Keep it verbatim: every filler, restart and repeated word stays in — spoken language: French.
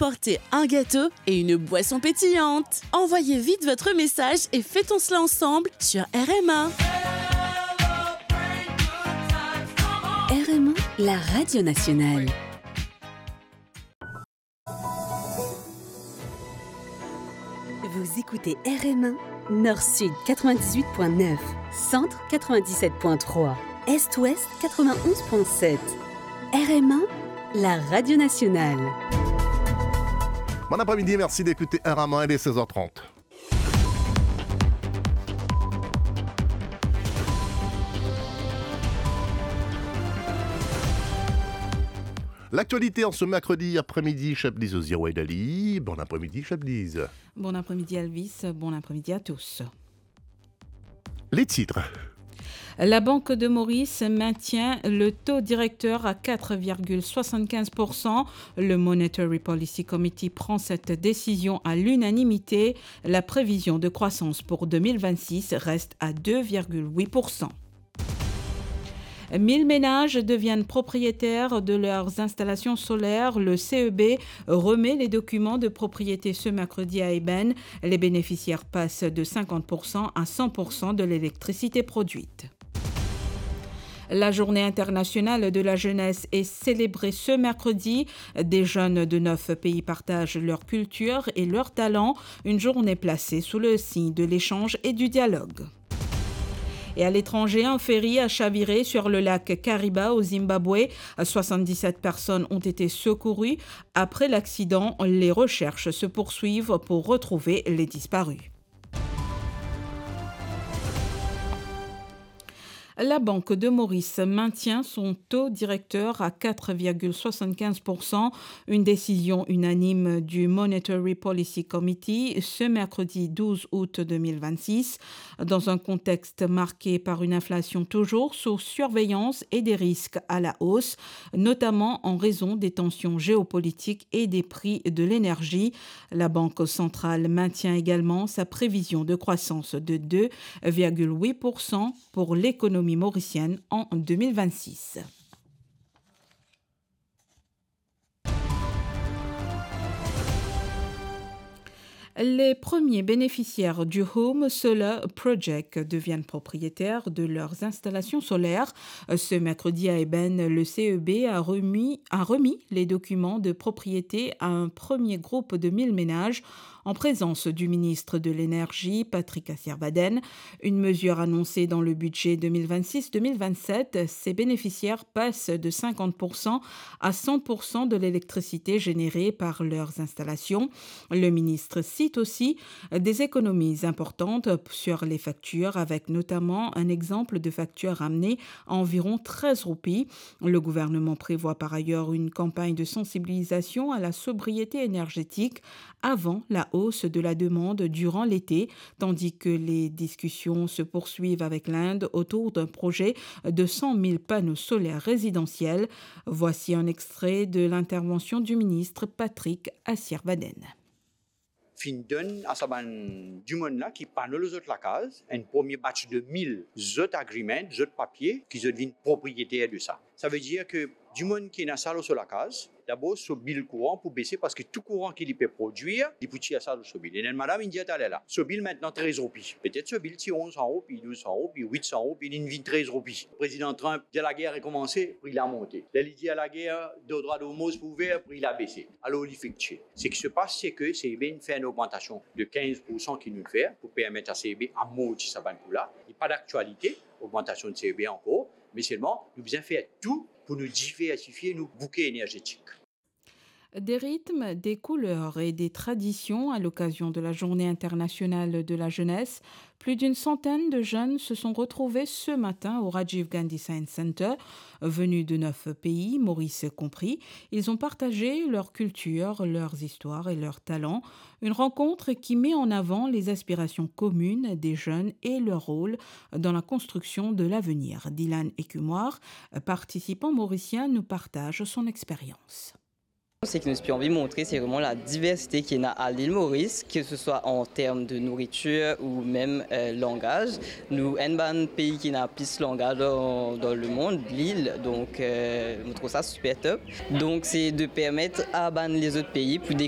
remporter un gâteau et une boisson pétillante. Envoyez vite votre message et fêtons cela ensemble sur R M A. R M A, la radio nationale. Vous écoutez R M A, Nord-Sud quatre-vingt-dix-huit virgule neuf, Centre quatre-vingt-dix-sept virgule trois, Est-Ouest quatre-vingt-onze virgule sept. R M A, la radio nationale. Bon après-midi, merci d'écouter R M A, il est seize heures trente. L'actualité en ce mercredi après-midi, Chablis au Zéro Dali. Bon après-midi, Chablis. Bon après-midi, Elvis. Bon après-midi à tous. Les titres. La Banque de Maurice maintient le taux directeur à quatre virgule soixante-quinze pour cent. Le Monetary Policy Committee prend cette décision à l'unanimité. La prévision de croissance pour deux mille vingt-six reste à deux virgule huit pour cent. mille ménages deviennent propriétaires de leurs installations solaires. Le C E B remet les documents de propriété ce mercredi à Eben. Les bénéficiaires passent de cinquante pour cent à cent pour cent de l'électricité produite. La journée internationale de la jeunesse est célébrée ce mercredi. Des jeunes de neuf pays partagent leur culture et leurs talents. Une journée placée sous le signe de l'échange et du dialogue. Et à l'étranger, un ferry a chaviré sur le lac Kariba au Zimbabwe. soixante-dix-sept personnes ont été secourues. Après l'accident, les recherches se poursuivent pour retrouver les disparus. La Banque de Maurice maintient son taux directeur à quatre virgule soixante-quinze pour cent, une décision unanime du Monetary Policy Committee ce mercredi douze août deux mille vingt-six, dans un contexte marqué par une inflation toujours sous surveillance et des risques à la hausse, notamment en raison des tensions géopolitiques et des prix de l'énergie. La Banque centrale maintient également sa prévision de croissance de deux virgule huit pour cent pour l'économie mauricienne en deux mille vingt-six. Les premiers bénéficiaires du Home Solar Project deviennent propriétaires de leurs installations solaires. Ce mercredi à Eben, le C E B a remis, a remis les documents de propriété à un premier groupe de mille ménages en présence du ministre de l'Énergie, Patrick Asyerbaden. Une mesure annoncée dans le budget deux mille vingt-six deux mille vingt-sept, ces bénéficiaires passent de cinquante pour cent à cent pour cent de l'électricité générée par leurs installations. Le ministre cite aussi des économies importantes sur les factures, avec notamment un exemple de facture ramenée à environ treize roupies. Le gouvernement prévoit par ailleurs une campagne de sensibilisation à la sobriété énergétique avant la hausse de la demande durant l'été, tandis que les discussions se poursuivent avec l'Inde autour d'un projet de cent mille panneaux solaires résidentiels. Voici un extrait de l'intervention du ministre Patrick Asyerbaden. Fin donne à ça du monde là qui panne les autres la case, un premier batch de mille autres agreements, autres papiers qui deviennent propriétaires de ça. Ça veut dire que du monde qui est dans la sur la case, d'abord ce bill courant pour baisser parce que tout courant qu'il peut produire, il peut tirer ça sur bill. Et madame, il dit à là, ce bill maintenant treize roupies. Peut-être ce bill tire onze cents euros, puis douze cents euros, puis huit cents euros, puis il vient treize roupies. Le président Trump, dès la guerre est commencée, puis il a monté. Là, il dit à la guerre, deux droits d'homos pour ouvert, puis il a baissé. Alors, il fait tuer. Ce qui se passe, c'est que C B fait une augmentation de quinze pour cent qu'il nous fait pour permettre à C B à monter sa banque là. Il n'y a pas d'actualité, augmentation de C B encore, mais seulement, nous devons faire tout pour nous diversifier nos bouquets énergétiques. Des rythmes, des couleurs et des traditions à l'occasion de la Journée internationale de la jeunesse, plus d'une centaine de jeunes se sont retrouvés ce matin au Rajiv Gandhi Science Center. Venus de neuf pays, Maurice compris, ils ont partagé leur culture, leurs histoires et leurs talents. Une rencontre qui met en avant les aspirations communes des jeunes et leur rôle dans la construction de l'avenir. Dylan Écumoire, participant mauricien, nous partage son expérience. Ce que nous avons envie de montrer, c'est vraiment la diversité qu'il y a à l'île Maurice, que ce soit en termes de nourriture ou même euh, langage. Nous sommes un pays qui a plus de langage dans, dans le monde, l'île, donc euh, nous trouvons ça super top. Donc c'est de permettre à les autres pays pour découvrir